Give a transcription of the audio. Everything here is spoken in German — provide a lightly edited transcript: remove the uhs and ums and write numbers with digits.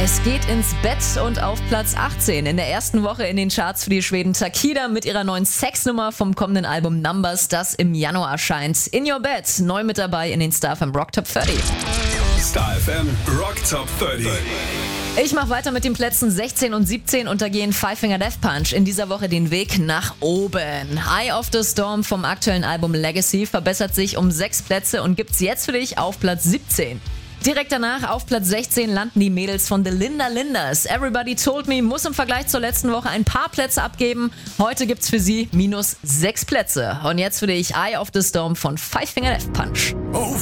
Es geht ins Bett und auf Platz 18 in der ersten Woche in den Charts für die Schweden Takida mit ihrer neuen Sexnummer vom kommenden Album Numbers, das im Januar erscheint. In Your Bed, neu mit dabei in den Star FM Rock Top 30. Star FM Rock Top 30. Ich mache weiter mit den Plätzen 16 und 17 und da gehen Five Finger Death Punch in dieser Woche den Weg nach oben. Eye of the Storm vom aktuellen Album Legacy verbessert sich um 6 Plätze und gibt's jetzt für dich auf Platz 17. Direkt danach auf Platz 16 landen die Mädels von The Linda Lindas. Everybody Told Me muss im Vergleich zur letzten Woche ein paar Plätze abgeben. Heute gibt's für sie -6 Plätze. Und jetzt für dich Eye of the Storm von Five Finger Death Punch. Auf